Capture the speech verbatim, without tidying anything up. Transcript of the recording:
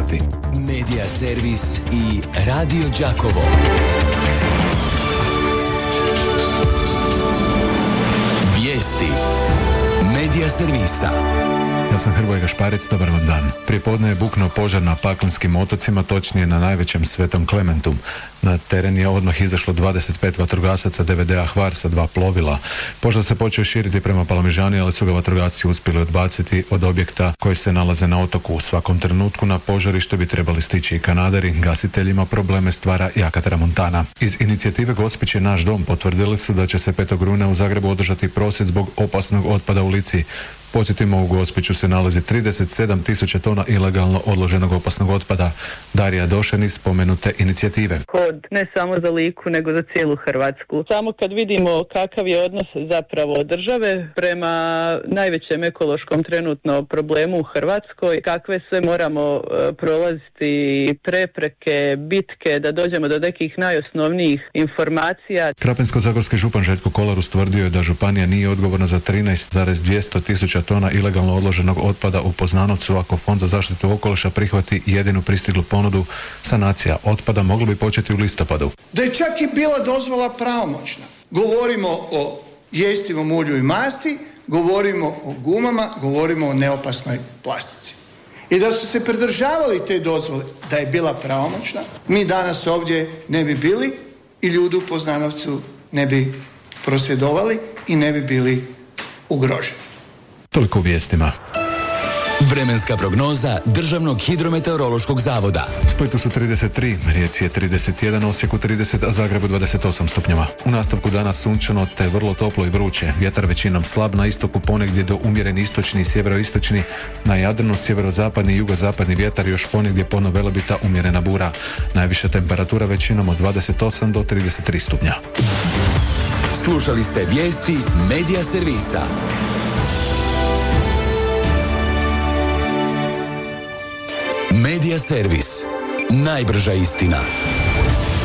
sati. Medija servis i Radio Đakovo. Vijesti Medija servisa. Ja sam Hrvoje Gašparec, dobar vam dan. Prije podne je buknuo požar na Paklenskim otocima, točnije na najvećem Svetom Klementu. Na teren je odmah izašlo dvadeset pet vatrogasaca D V D-a Hvar sa dva plovila. Požar se počeo širiti prema Palamižani, ali su ga vatrogasci uspjeli odbaciti od objekta koji se nalaze na otoku. U svakom trenutku na požarište bi trebali stići i kanaderi. Gasiteljima probleme stvara jaka tramontana. Iz inicijative Gospić je naš dom potvrdili su da će se petog rujna u Zagrebu održati prosvjed zbog opasnog otpada u Lici. Podsjetimo, u Gospiću se nalazi trideset sedam tisuća tona ilegalno odloženog opasnog otpada. Darija Došen iz spomenute inicijative. Kod ne samo za Liku, nego za cijelu Hrvatsku. Samo kad vidimo kakav je odnos zapravo države prema najvećem ekološkom trenutno problemu u Hrvatskoj, kakve sve moramo prolaziti prepreke, bitke, da dođemo do nekih najosnovnijih informacija. Krapinsko-zagorski župan Željko Kolar ustvrdio je da županija nije odgovorna za trinaest zarez dvjesto tisuća tona ilegalno odloženog otpada u Poznanovcu. Ako Fond za zaštitu okoliša prihvati jedinu pristiglu ponudu, sanacija otpada mogla bi početi u listopadu. Da je čak i bila dozvola pravomoćna. Govorimo o jestivom ulju i masti, govorimo o gumama, govorimo o neopasnoj plastici. I da su se pridržavali te dozvole, da je bila pravomoćna, mi danas ovdje ne bi bili i ljudi u Poznanovcu ne bi prosvjedovali i ne bi bili ugroženi. Toliko u vijestima. Vremenska prognoza Državnog hidrometeorološkog zavoda. U Splitu su trideset tri, Rijeci je trideset jedan, Osijeku trideset, a Zagrebu dvadeset osam stupnjeva. U nastavku dana sunčano te vrlo toplo i vruće. Vjetar većinom slab, na istoku ponegdje do umjeren istočni i sjeveroistočni. Na Jadranu sjeverozapadni i jugozapadni vjetar, još ponegdje pono velebita umjerena bura. Najviša temperatura većinom od dvadeset osam do trideset tri stupnja. Slušali ste vijesti Medija servisa. Medija servis. Najbrža istina.